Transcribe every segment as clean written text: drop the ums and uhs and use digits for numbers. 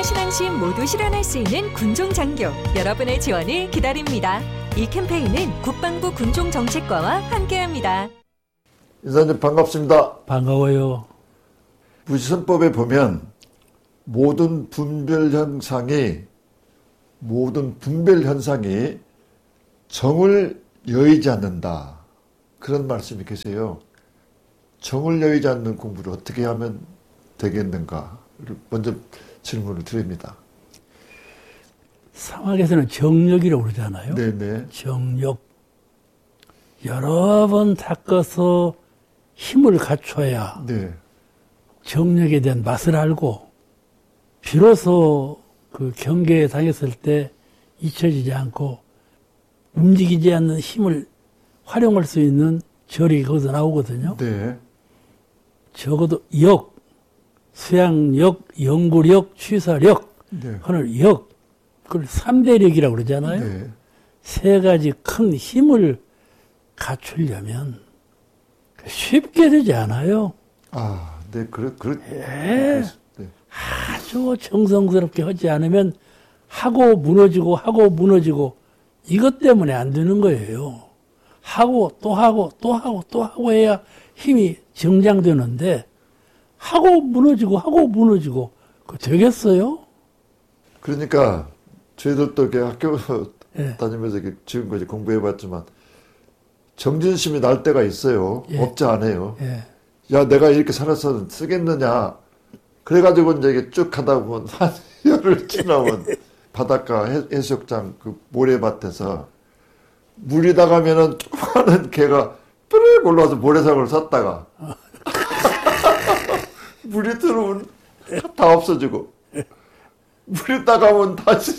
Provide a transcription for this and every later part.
신앙심 모두 실현할 수 있는 군종장교 여러분의 지원을 기다립니다. 이 캠페인은 국방부 군종정책과와 함께합니다. 이사님 반갑습니다. 반가워요. 무신법에 보면 모든 분별 현상이 정을 여의지 않는다. 그런 말씀이 계세요. 정을 여의지 않는 공부를 어떻게 하면 되겠는가? 먼저 질문을 드립니다. 사막에서는 정력이라고 그러잖아요. 네네. 정력. 여러 번 닦아서 힘을 갖춰야 네. 정력에 대한 맛을 알고 비로소 그 경계에 당했을 때 잊혀지지 않고 움직이지 않는 힘을 활용할 수 있는 절이 거기서 나오거든요. 네. 적어도 역, 수양력, 연구력, 취사력 네. 하는 역, 그걸 3대력이라고 그러잖아요. 네. 세 가지 큰 힘을 갖추려면 쉽게 되지 않아요. 아, 네, 네. 아주 정성스럽게 하지 않으면 하고 무너지고 이것 때문에 안 되는 거예요. 하고 또 하고 해야 힘이 정장되는데 하고 무너지고 그거 되겠어요? 그러니까 저희들도 이렇게 학교 예. 다니면서 이렇게 지금까지 공부해봤지만 정진심이 날 때가 있어요. 예. 없지 않아요. 예. 야, 내가 이렇게 살아서 쓰겠느냐. 그래가지고 이제 이게 쭉 하다 보면 한 열흘 지나면 바닷가 해수욕장 그 모래밭에서 물이 나가면은 조그마한 개가 뾰르륵 올라와서 모래사장을 샀다가 물이 들어오면 다 없어지고 물이 나가면 다시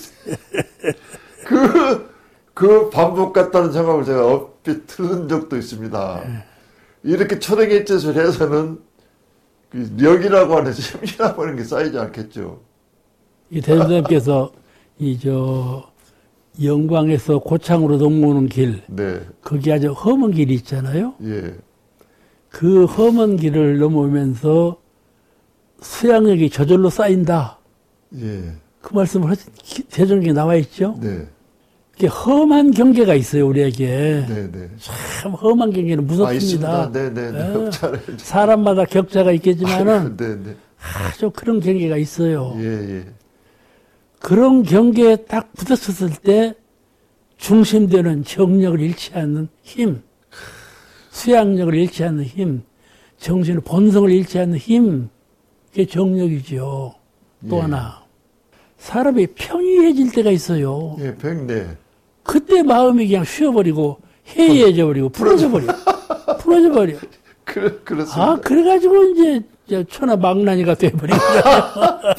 그 반복 같다는 생각을 제가 얼핏 들은 적도 있습니다. 이렇게 철학의 짓을 해서는 그 력이라고 하는 힘이라고 하는 게 쌓이지 않겠죠. 이 대통령께서 영광에서 고창으로 넘어오는 길, 네. 거기 아주 험한 길이 있잖아요. 예. 그 험한 길을 넘어오면서 수양력이 저절로 쌓인다. 예. 그 말씀을 대전경에 나와 있죠. 네. 이게 험한 경계가 있어요, 우리에게. 네, 네. 참 험한 경계는 무섭습니다. 네, 네, 네. 사람마다 격차가 있겠지만은 네, 네. 아주 그런 경계가 있어요. 예, 예. 그런 경계에 딱 부딪혔을 때 중심되는 정력을 잃지 않는 힘, 수양력을 잃지 않는 힘, 정신의 본성을 잃지 않는 힘, 그게 정력이죠. 또 예. 하나, 사람이 평이해질 때가 있어요. 예, 백네. 그때 마음이 그냥 쉬어버리고 해이해져 버리고 풀어져 버려. 그렇습니다. 아, 그래가지고 이제 천하 망나니가 돼버린 거야.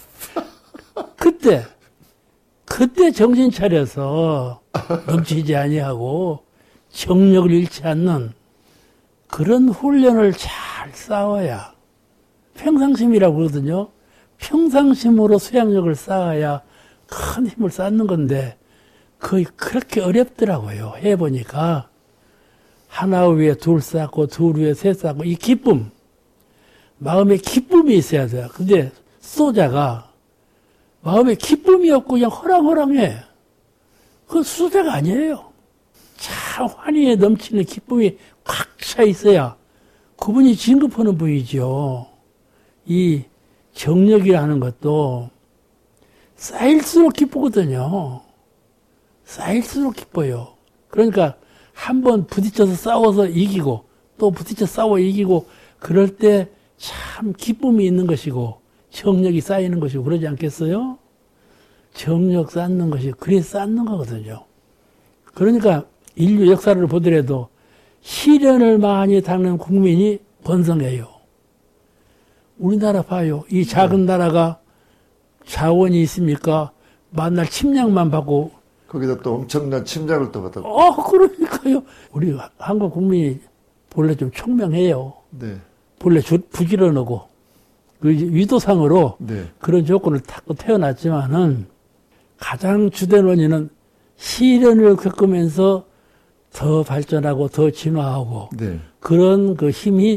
그때 정신 차려서 넘치지 아니하고 정력을 잃지 않는 그런 훈련을 잘 쌓아야 평상심이라고 그러거든요. 평상심으로 수양력을 쌓아야 큰 힘을 쌓는 건데 거의 그렇게 어렵더라고요. 해보니까 하나 위에 둘 쌓고 둘 위에 셋 쌓고 이 기쁨, 마음에 기쁨이 있어야 돼요. 근데 수도자가 마음에 기쁨이 없고 그냥 허랑허랑해. 그건 수도자가 아니에요. 참 환희에 넘치는 기쁨이 꽉 차 있어야 그분이 진급하는 분이죠. 이 정력이라는 것도 쌓일수록 기쁘거든요. 쌓일수록 기뻐요. 그러니까 한번 부딪혀서 싸워서 이기고 또 부딪혀 싸워 이기고 그럴 때 참 기쁨이 있는 것이고 정력이 쌓이는 것이고 그러지 않겠어요? 정력 쌓는 것이 그래 쌓는 거거든요. 그러니까 인류 역사를 보더라도 시련을 많이 당하는 국민이 번성해요. 우리나라 봐요. 이 작은 나라가 자원이 있습니까? 만날 침략만 받고. 거기다 또 엄청난 침략을 또 받았고. 그러니까요. 우리 한국 국민이 본래 좀 총명해요. 네. 본래 부지런하고. 그 위도상으로 네. 그런 조건을 타고 태어났지만은 가장 주된 원인은 시련을 겪으면서 더 발전하고 더 진화하고 네. 그런 그 힘이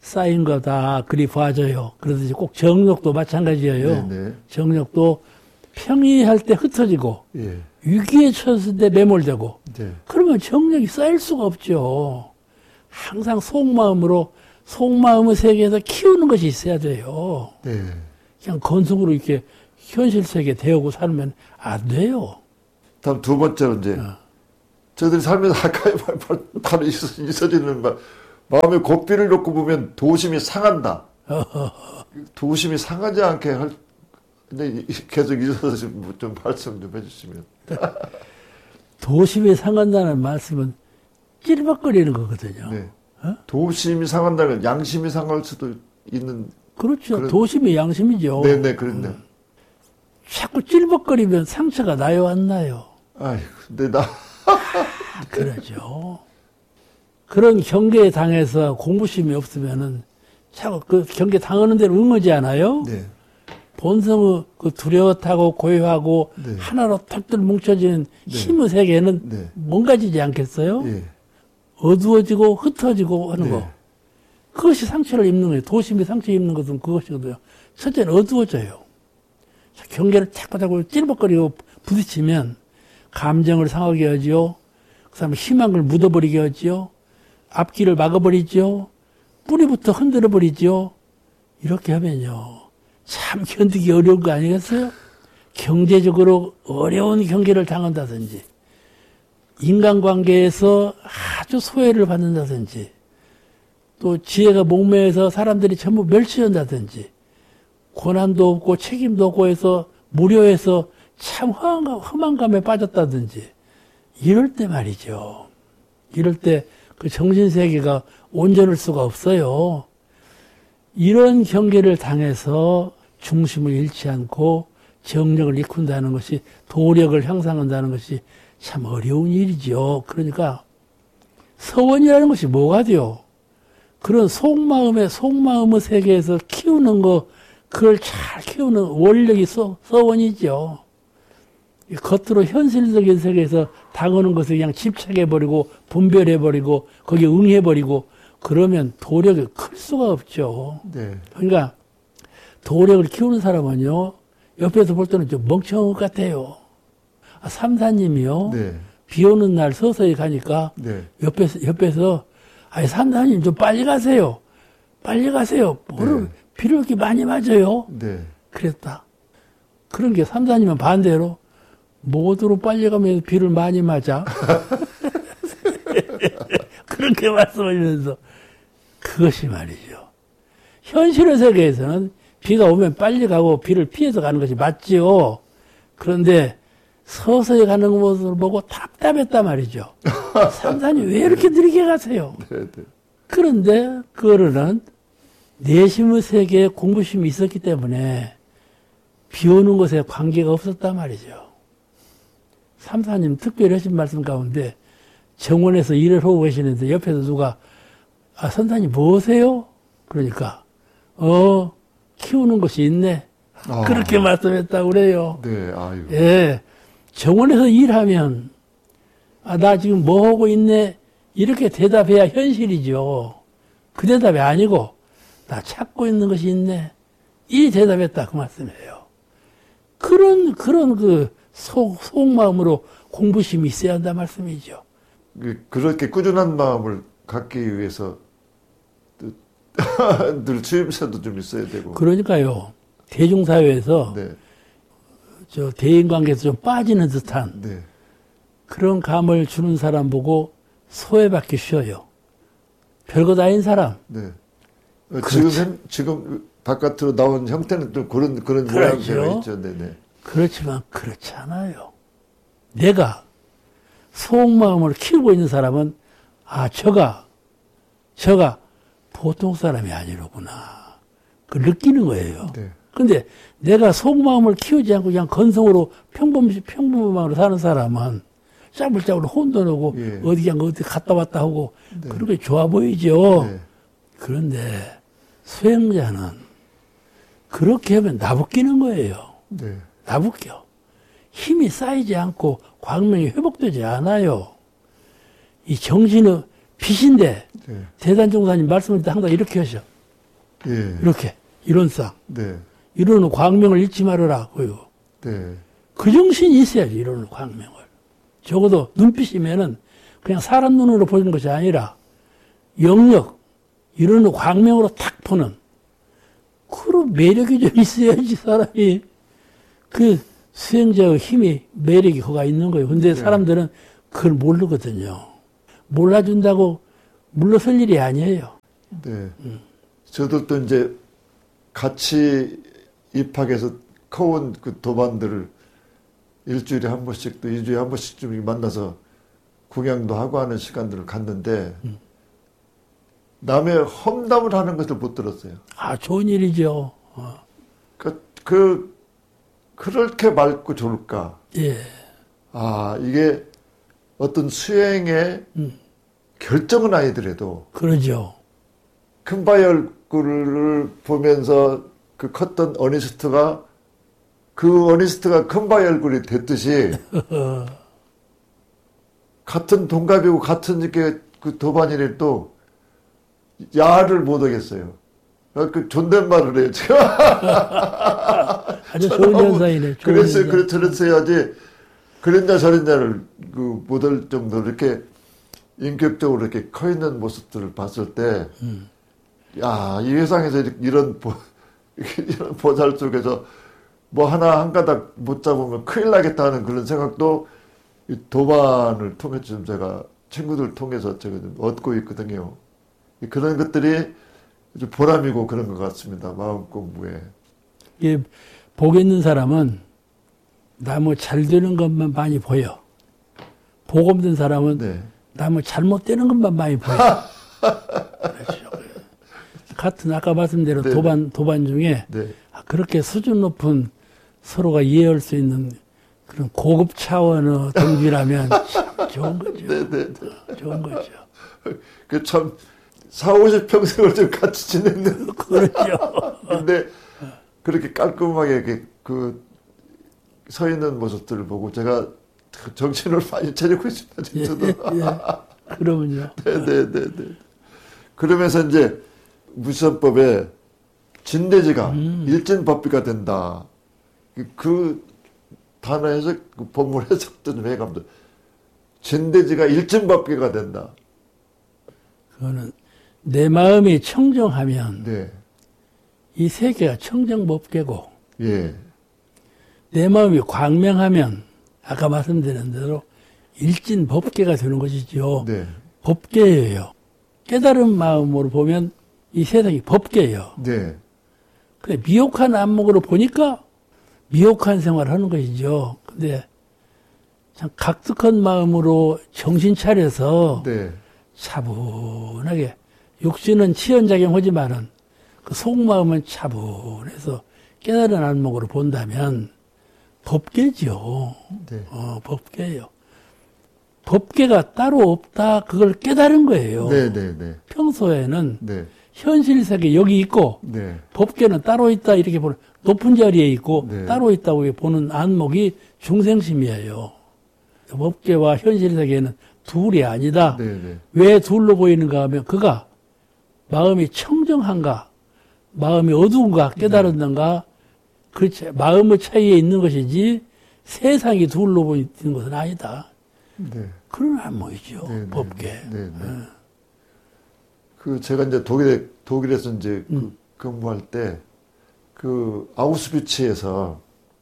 쌓인 거다 그리 봐줘요. 그러듯이 꼭 정력도 마찬가지예요. 네네. 정력도 평이할 때 흩어지고 예. 위기에 처했을 때 매몰되고 네. 그러면 정력이 쌓일 수가 없죠. 항상 속마음의 세계에서 키우는 것이 있어야 돼요. 네. 그냥 건성으로 이렇게 현실 세계에 대하고 살면 안 돼요. 다음 두 번째로 이제 저희들이 살면서 가까이 바로 있어지는 마음에 고삐를 놓고 보면 도심이 상한다. 도심이 상하지 않게 할 근데 계속 있어서 좀 말씀 좀 해주시면. 도심이 상한다는 말씀은 찌르박거리는 거거든요. 네. 도심이 상한다는 건 양심이 상할 수도 있는. 그렇죠. 도심이 양심이죠. 네네, 그런데. 자꾸 찔벅거리면 상처가 나요, 안 나요? 아이고, 근데 나. 그러죠. 그런 경계에 당해서 공부심이 없으면은 자꾸 그 경계 당하는 대로 응하지 않아요? 네. 본성의 그 두려워하고 고요하고 네. 하나로 털털 뭉쳐지는 네. 힘의 세계는 네. 뭔가지지 않겠어요? 예. 어두워지고 흩어지고 하는 네. 거. 그것이 상처를 입는 거예요. 도심이 상처 입는 것은 그것이거든요. 첫째는 어두워져요. 경계를 자꾸 찔벅거리고 부딪히면 감정을 상하게 하지요. 그 다음에 희망을 묻어버리게 하지요. 앞길을 막아버리죠. 뿌리부터 흔들어버리죠. 이렇게 하면요. 참 견디기 어려운 거 아니겠어요? 경제적으로 어려운 경계를 당한다든지 인간관계에서 아주 소외를 받는다든지 또 지혜가 목매해서 사람들이 전부 멸치한다든지 고난도 없고 책임도 없고 해서 무료해서 참 허망감에 빠졌다든지 이럴 때 말이죠. 이럴 때 그 정신세계가 온전할 수가 없어요. 이런 경계를 당해서 중심을 잃지 않고 정력을 이룬다는 것이 도력을 향상한다는 것이 참 어려운 일이죠. 그러니까 서원이라는 것이 뭐가 돼요? 그런 속마음의 세계에서 키우는 거, 그걸 잘 키우는 원력이 서원이죠. 겉으로 현실적인 세계에서 당하는 것을 그냥 집착해버리고 분별해버리고 거기에 응해버리고 그러면 도력이 클 수가 없죠. 네. 그러니까 도력을 키우는 사람은요, 옆에서 볼 때는 좀 멍청한 것 같아요. 삼사님이요. 네. 비 오는 날 서서히 가니까 네. 옆에서 아니 삼사님 좀 빨리 가세요. 빨리 가세요. 뭐를 네. 비를 이렇게 많이 맞아요. 네. 그랬다. 그런 게 삼사님은 반대로 모두로 빨리 가면 비를 많이 맞아. 그렇게 말씀하시면서 그것이 말이죠. 현실의 세계에서는 비가 오면 빨리 가고 비를 피해서 가는 것이 맞지요. 그런데 서서히 가는 모습을 보고 답답했단 말이죠. 삼사님 왜 이렇게 느리게 가세요? 네. 네. 그런데 그거는 내심의 세계에 공부심이 있었기 때문에 비 오는 것에 관계가 없었단 말이죠. 삼사님 특별히 하신 말씀 가운데 정원에서 일을 하고 계시는데 옆에서 누가 선사님 뭐세요? 그러니까 키우는 것이 있네. 그렇게 말씀했다고 그래요. 네, 아유. 예. 정원에서 일하면 나 지금 뭐 하고 있네. 이렇게 대답해야 현실이죠. 그 대답이 아니고 나 찾고 있는 것이 있네. 이 대답했다 그 말씀이에요. 그런 그 속마음으로 공부심이 있어야 한다 말씀이죠. 그렇게 꾸준한 마음을 갖기 위해서 늘 추임새도 좀 있어야 되고. 그러니까요. 대중사회에서 네. 대인관계에서 좀 빠지는 듯한 네. 그런 감을 주는 사람 보고 소외받기 쉬워요. 별것 아닌 사람. 네. 그렇지. 지금 바깥으로 나온 형태는 좀 그런 모양새가 있죠. 네네. 그렇지만 그렇지 않아요. 내가 속마음을 키우고 있는 사람은 저가 보통 사람이 아니로구나. 그걸 느끼는 거예요. 네. 근데 내가 속마음을 키우지 않고 그냥 건성으로 평범함으로 사는 사람은 짜불짜불 혼도 내고 예. 어디 갔다 왔다 하고 네. 그런 게 좋아 보이죠. 네. 그런데 수행자는 그렇게 하면 나부끼는 거예요. 네. 나부껴. 힘이 쌓이지 않고 광명이 회복되지 않아요. 이 정신의 빛인데 네. 대단종사님 말씀을 항상 이렇게 하셔. 예. 이렇게 이론상 네. 이론은 광명을 잃지 말아라고요. 네. 그 정신이 있어야지 이론은 광명을. 적어도 눈빛이면은 그냥 사람 눈으로 보는 것이 아니라 영역 이론은 광명으로 탁 보는 그런 매력이 좀 있어야지 사람이 그 수행자의 힘이 매력이 거가 있는 거예요. 근데 사람들은 그걸 모르거든요. 몰라준다고 물러설 일이 아니에요. 네. 저도 이제 같이 입학해서 커온 그 도반들을 일주일에 한 번씩 또 2주에 한 번씩 좀 만나서 구경도 하고 하는 시간들을 갖는데 남의 험담을 하는 것을 못 들었어요. 아, 좋은 일이죠. 그렇게 맑고 좋을까? 예. 아, 이게 어떤 수행의 결정은 아니더라도 그러죠. 큰바위 얼굴을 보면서 그 컸던 어니스트가 그 어니스트가 큰바위 얼굴이 됐듯이 같은 동갑이고 같은 이렇게 그 도반이라도 야를 못 하겠어요. 그 존댓말을 해요, 제가. 아주 좋은 현상이네. 그랬어야지. 그랬냐, 저랬냐를 못 할 정도로 이렇게 인격적으로 이렇게 커 있는 모습들을 봤을 때, 야, 이 세상에서 이런 보살 속에서 뭐 하나 한 가닥 못 잡으면 큰일 나겠다는 그런 생각도 이 도반을 통해서 좀 제가 친구들 통해서 제가 좀 얻고 있거든요. 그런 것들이 좀 보람이고 그런 것 같습니다. 마음 공부에. 예, 복 있는 사람은 나무 잘 되는 것만 많이 보여. 복 없는 사람은 네. 나무 잘못되는 것만 많이 보여. 그렇죠. 같은 아까 말씀대로 네. 도반 중에 네. 그렇게 수준 높은 서로가 이해할 수 있는 그런 고급 차원의 동지라면 참 좋은 거죠. 네. 좋은 거죠. 그 참 40, 50평생을 좀 같이 지냈는. 그렇죠. 근데 그렇게 깔끔하게 이렇게 서 있는 모습들을 보고 제가 정신을 많이 차리고 있습니다. 저도. 예. 그러면요. 네. 그러면서 이제 무시선법에 진대지가 일진법비가 된다. 그 단어 해석, 그 본문 해석도 좀 해가면서 진대지가 일진법비가 된다. 그거는 내 마음이 청정하면 네. 이 세계가 청정법계고 예. 내 마음이 광명하면 아까 말씀드린 대로 일진법계가 되는 것이죠. 네. 법계예요. 깨달은 마음으로 보면 이 세상이 법계예요. 네. 그래 미혹한 안목으로 보니까 미혹한 생활을 하는 것이죠. 근데 참 각득한 마음으로 정신 차려서 네. 차분하게 육신은 치연작용하지만은 그 속마음은 차분해서 깨달은 안목으로 본다면 법계죠. 네. 법계예요. 법계가 따로 없다 그걸 깨달은 거예요. 네. 평소에는 네. 현실 세계 여기 있고 네. 법계는 따로 있다 이렇게 보는 높은 자리에 있고 네. 따로 있다고 보는 안목이 중생심이에요. 법계와 현실 세계는 둘이 아니다. 네. 왜 둘로 보이는가 하면 그가 마음이 청정한가 마음이 어두운가 깨달았는가 그렇지 마음의 차이에 있는 것이지 세상이 둘로 보이는 것은 아니다. 네. 그런 안목이죠. 네. 법계. 네. 그 제가 이제 독일에서 이제 근무할 때 그 아우슈비츠에서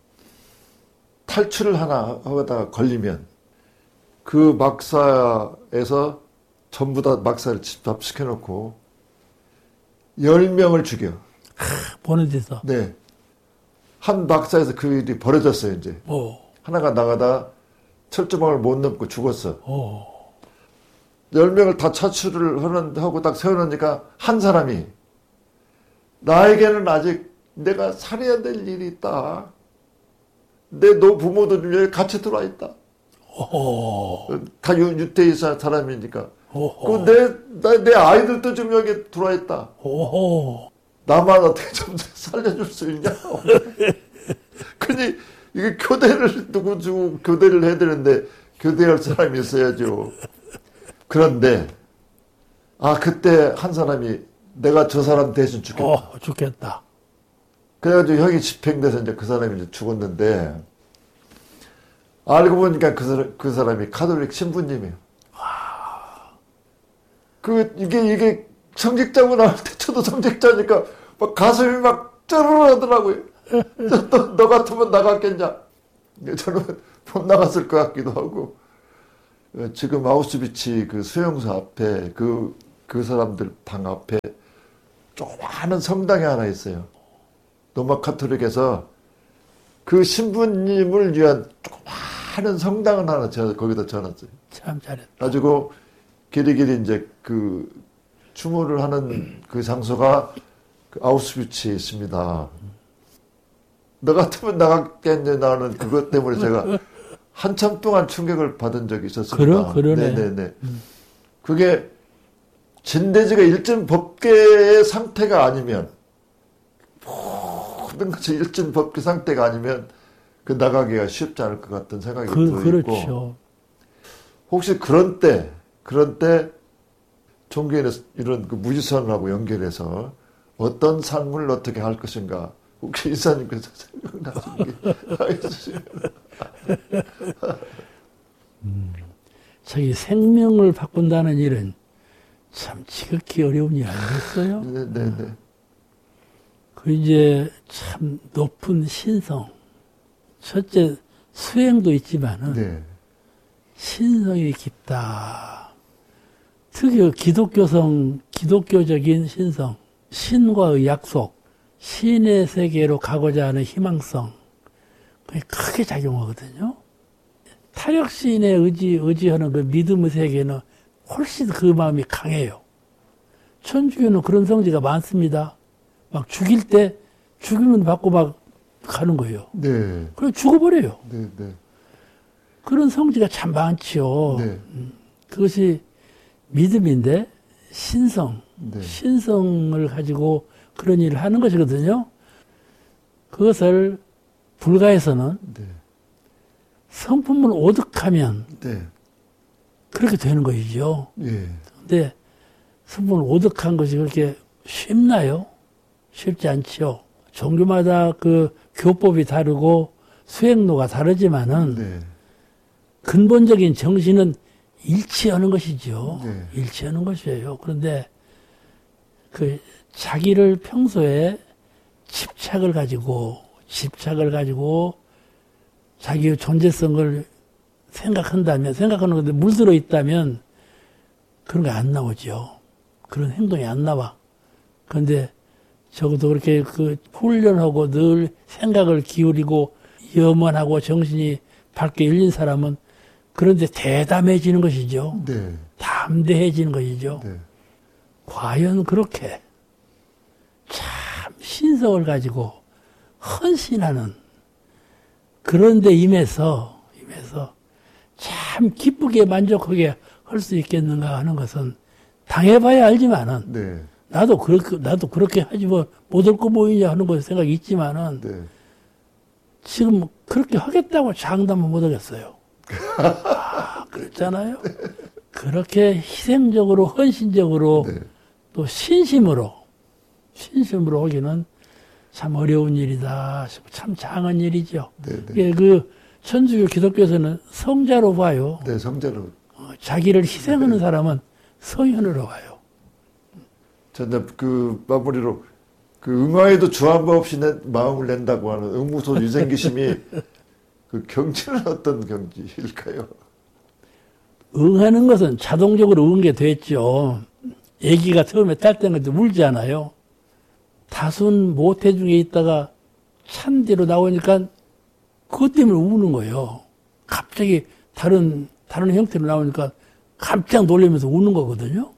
탈출을 하나 하다가 걸리면 그 막사에서 전부 다 막사를 집합시켜 놓고 10명을 죽여. 보내줘서. 네. 한 막사에서 그 일이 벌어졌어요, 이제. 하나가 나가다 철조망을 못 넘고 죽었어. 10명을 다 차출을 하고 딱 세워놓으니까 한 사람이 나에게는 아직 내가 살아야 될 일이 있다. 내 부모도 좀 여기 같이 들어와 있다. 다 유태인 사람이니까. 내 아이들도 좀 여기 들어와 있다. 나만 어떻게 좀 살려줄 수 있냐. 근데 이게 교대를 누구 주고 교대를 해야 되는데 교대할 사람이 있어야죠. 그런데 그때 한 사람이 내가 저 사람 대신 죽겠다. 죽겠다. 그래가지고 형이 집행돼서 이제 그 사람이 이제 죽었는데, 알고 보니까 그 사람이 카톨릭 신부님이에요. 이게 성직자고 나올 때 저도 성직자니까 막 가슴이 막 쩌르르하더라고요. 너 같으면 나갔겠냐? 저는 못 나갔을 것 같기도 하고. 지금 아우슈비츠 그 수용소 앞에 그 사람들 방 앞에 조그마한 성당이 하나 있어요. 로마 카톨릭에서 그 신부님을 위한 조그마한 성당을 하나 거기다 지어놨어요. 참 잘했다. 가지고 길이길이 이제 그 추모를 하는 그 장소가 그 아우슈비츠에 있습니다. 너 같으면 나갔겠냐 나는 그것 때문에 제가 한참 동안 충격을 받은 적이 있었습니다. 그러네. 네네네. 그게 진대지가 일진 법계의 상태가 아니면 모든 것이 일진 법계 상태가 아니면 그 나가기가 쉽지 않을 것 같은 생각이 들고. 그렇죠. 혹시 그런 때 종교인의 이런 그 무지선하고 연결해서 어떤 삶을 어떻게 할 것인가 혹시 이사님께서 생각나시는 게 자기 생명을 바꾼다는 일은 참 지극히 어려운 일 아니겠어요? 네네네. 그 이제 참 높은 신성. 첫째 수행도 있지만은 네. 신성이 깊다. 특히 기독교적인 신성, 신과의 약속, 신의 세계로 가고자 하는 희망성, 그게 크게 작용하거든요. 타력신에 의지하는 그 믿음의 세계는 훨씬 그 마음이 강해요. 천주교는 그런 성지가 많습니다. 막 죽일 때 죽이면 받고 막 가는 거예요. 네. 그럼 죽어버려요. 네, 네. 그런 성지가 참 많지요. 네. 그것이 믿음인데 신성, 네. 신성을 가지고 그런 일을 하는 것이거든요. 그것을 불가에서는 네. 성품을 오득하면 네. 그렇게 되는 것이죠. 예. 근데 성품을 오득한 것이 그렇게 쉽나요? 쉽지 않지요. 종교마다 그 교법이 다르고 수행로가 다르지만은 네. 근본적인 정신은 일치하는 것이죠. 네. 일치하는 것이에요. 그런데 그 자기를 평소에 집착을 가지고 자기의 존재성을 생각하는 건데 물들어 있다면 그런 게 안 나오죠. 그런 행동이 안 나와. 그런데 적어도 그렇게 그 훈련하고 늘 생각을 기울이고 염원하고 정신이 밝게 열린 사람은 그런데 대담해지는 것이죠. 네. 담대해지는 것이죠. 네. 과연 그렇게 참 신성을 가지고 헌신하는 그런 데 임해서 참 기쁘게 만족하게 할 수 있겠는가 하는 것은 당해봐야 알지만은 네. 나도 그렇게 하지 뭐 못할 거 뭐이냐 하는 거 생각이 있지만은 네. 지금 그렇게 하겠다고 장담은 못 하겠어요. 그렇잖아요. 그렇게 희생적으로 헌신적으로 네. 또 신심으로 하기는 참 어려운 일이다. 참 장한 일이죠. 네. 네. 이게 그 천주교 기독교에서는 성자로 봐요. 네. 성자로. 자기를 희생하는 사람은 성현으로 봐요. 저는 그 마무리로 그 응아에도 주한바 없이 마음을 낸다고 하는 응무소 유생기심이 그 경지는 어떤 경지일까요? 응하는 것은 자동적으로 응게 됐죠. 아기가 처음에 딸 때는 울잖아요. 다순 모태 중에 있다가 찬 뒤로 나오니까 그것 때문에 우는 거예요. 갑자기 다른 형태로 나오니까 깜짝 놀라면서 우는 거거든요.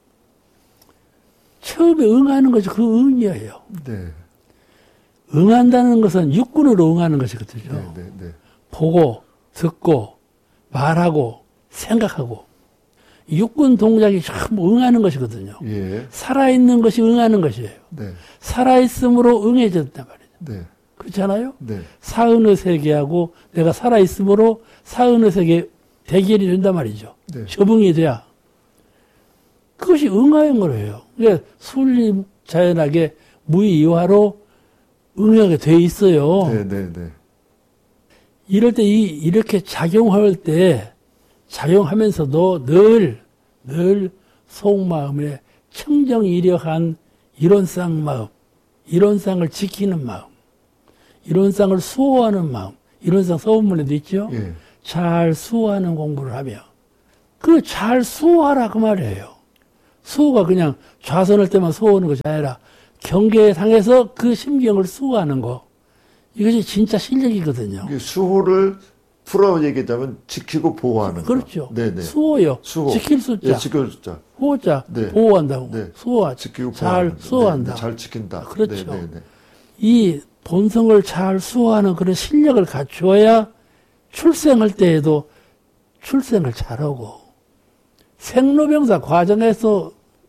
처음에 응하는 것이 그 응이에요. 네. 응한다는 것은 육군으로 응하는 것이거든요. 네. 보고, 듣고, 말하고, 생각하고. 육군 동작이 전부 응하는 것이거든요. 예. 살아있는 것이 응하는 것이에요. 네. 살아있음으로 응해졌단 말이죠. 네. 그렇잖아요? 네. 사은의 세계하고 내가 살아있음으로 사은의 세계 대결이 된단 말이죠. 네. 적응이 돼야. 그것이 응하는 거예요. 그러니까 순리 자연하게 무의이화로 응하게 돼 있어요. 네네네. 이럴 때 이렇게 작용할 때 작용하면서도 늘 속마음에 청정이력한 이론상 마음, 이론상을 지키는 마음, 이론상을 수호하는 마음, 이론상 서문에도 있죠. 예. 잘 수호하는 공부를 하며 그 잘 수호하라 그 말이에요. 수호가 그냥 좌선할 때만 수호하는 것이 아니라 경계상에서 그 심경을 수호하는 거. 이것이 진짜 실력이거든요. 수호를 풀어 얘기하자면 지키고 보호하는 그렇죠. 거. 네네. 수호요. 수호. 지킬 숫자. 예, 지킬 숫자. 호자. 네. 보호한다고. 네. 수호하. 지키고 잘 수호한다. 네, 잘 지킨다. 그렇죠. 네네네. 이 본성을 잘 수호하는 그런 실력을 갖추어야 출생할 때에도 출생을 잘하고 생로병사 과정에서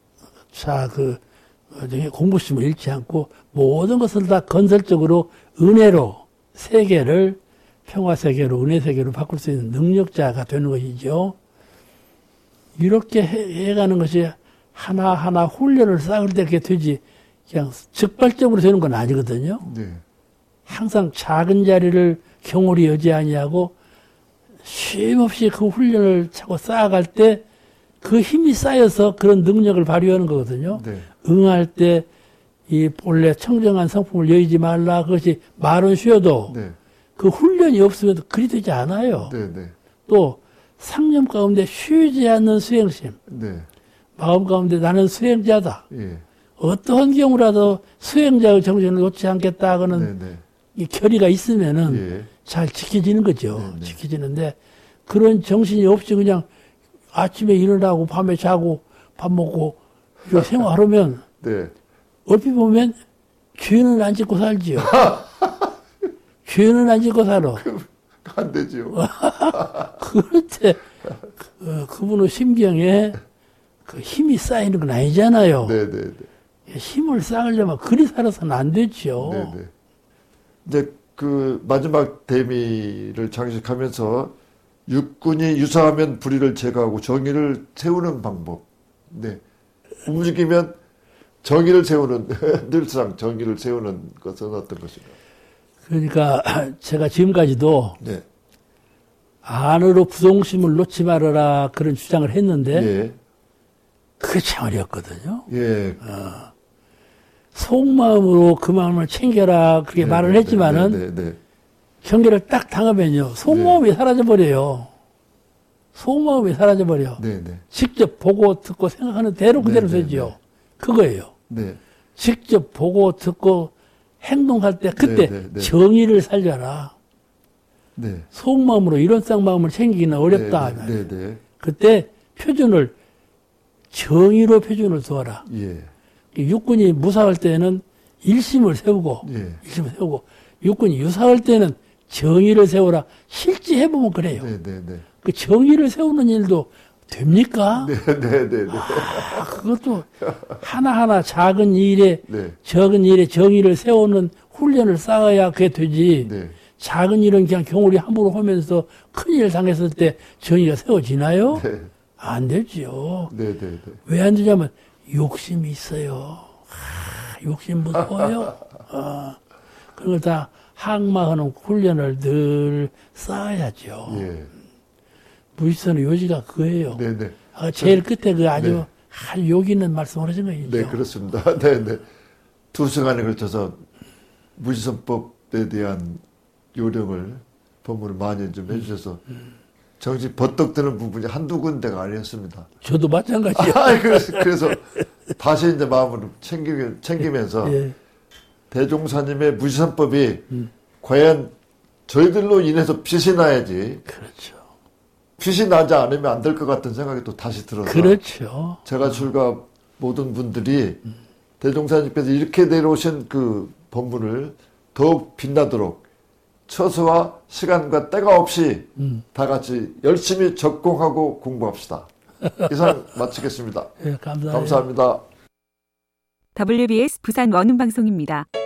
공부심을 잃지 않고 모든 것을 다 건설적으로 은혜로 세계를 평화세계로 은혜세계로 바꿀 수 있는 능력자가 되는 것이죠. 이렇게 해가는 것이 하나하나 훈련을 쌓을 때 그렇게 되지 그냥 즉발적으로 되는 건 아니거든요. 네. 항상 작은 자리를 경홀히 여지 아니하고 쉼없이 그 훈련을 차고 쌓아갈 때 그 힘이 쌓여서 그런 능력을 발휘하는 거거든요. 네. 응할 때 이 본래 청정한 성품을 여의지 말라. 그것이 말은 쉬어도 네. 그 훈련이 없으면 그리 되지 않아요. 네네. 또 상념 가운데 쉬지 않는 수행심. 네. 마음 가운데 나는 수행자다. 예. 어떠한 경우라도 수행자의 정신을 놓지 않겠다 하고는 네네. 이 결의가 있으면은 예. 잘 지켜지는 거죠. 네네. 지켜지는데 그런 정신이 없이 그냥 아침에 일어나고 밤에 자고 밥 먹고 이렇게 생활하면 네. 얼핏 보면 죄는 안 짓고 살지요. 죄는 안 짓고 살아. 안 되지요. 그럴 때 그분의 심경에 그 힘이 쌓이는 건 아니잖아요. 네네네. 힘을 쌓으려면 그리 살아서는 안 되죠. 네네. 이제 그 마지막 대미를 장식하면서 육군이 유사하면 불의를 제거하고 정의를 세우는 방법. 네. 움직이면 정의를 세우는 늘상 정의를 세우는 것은 어떤 것인가? 그러니까 제가 지금까지도 네. 안으로 부동심을 놓지 말아라 그런 주장을 했는데 예. 그게 참 어렵거든요. 예. 속마음으로 그 마음을 챙겨라 그렇게 말을 했지만은 네네. 경계를 딱 당하면요 속마음이 사라져버려요. 속마음이 사라져버려. 네네. 직접 보고 듣고 생각하는 대로 그대로 되지요. 그거예요. 네. 직접 보고 듣고 행동할 때 그때 네네. 정의를 살려라. 네. 속마음으로 이론상 마음을 챙기기는 어렵다. 네네. 그때 표준을 정의로 표준을 두어라. 예. 육군이 무사할 때는 일심을 세우고 예. 일심을 세우고 육군이 유사할 때는 정의를 세우라. 실제 해보면 그래요. 네네네. 그 정의를 세우는 일도 됩니까? 네네네. 그것도 하나하나 작은 일에 네. 적은 일에 정의를 세우는 훈련을 쌓아야 그게 되지. 네. 작은 일은 그냥 경홀히 함부로 하면서 큰 일을 당했을 때 정의가 세워지나요? 네. 안 되죠. 네네네. 왜 안 되냐면 욕심이 있어요. 욕심 무서워요. 그런 걸 다 항마하는 훈련을 늘 쌓아야죠. 예. 무지선의 요지가 그거예요. 네네. 제일 끝에 그 아주 네. 아주 욕 있는 말씀을 하신 거죠. 네, 그렇습니다. 네네. 두 시간에 걸쳐서 무지선법에 대한 요령을 법문을 많이 좀 해주셔서 정신 버떡 드는 부분이 한두 군데가 아니었습니다. 저도 마찬가지예요. 그래서 다시 이제 마음으로 챙기면서 예. 대종사님의 무지선법이 과연 저희들로 인해서 빛이 나야지. 그렇죠. 빛이 나지 않으면 안 될 것 같은 생각이 또 다시 들어서. 그렇죠. 제가 출가 모든 분들이 대종사님께서 이렇게 내려오신 그 법문을 더욱 빛나도록 처소와 시간과 때가 없이 다 같이 열심히 적공하고 공부합시다. 이상 마치겠습니다. 예, 감사합니다. 감사합니다. WBS 부산 원음방송입니다.